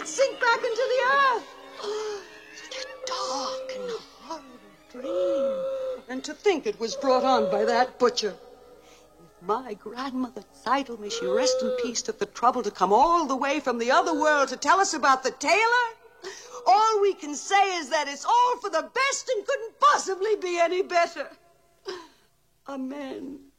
it sink back into the earth. Such a dark and horrible dream. And to think it was brought on by that butcher. If my grandmother Seidel, may she rest in peace, took the trouble to come all the way from the other world to tell us about the tailor, all we can say is that it's all for the best and couldn't possibly be any better. Amen.